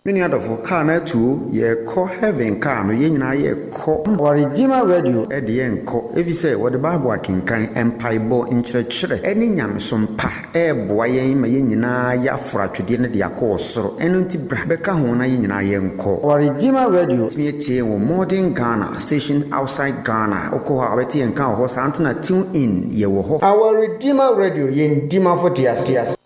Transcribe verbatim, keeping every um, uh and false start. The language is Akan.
Many other for car na two ye call heaven car no ye nyina ye call or Redeemer Radio e de ye nko if you say what the Bible akenkan empire bo nkyerɛkyerɛ ɛne nyamesom pa e boa yɛn ma ye nyina ya fra twede ne de akɔ soro ɛno nti bra bɛka ho na ye nyina ye nko or Redeemer Radio me tie wo modern Ghana station outside Ghana okɔ ha weti enka ho sa antena tune in ye wo ho our Redeemer Radio ye ndima for tias tias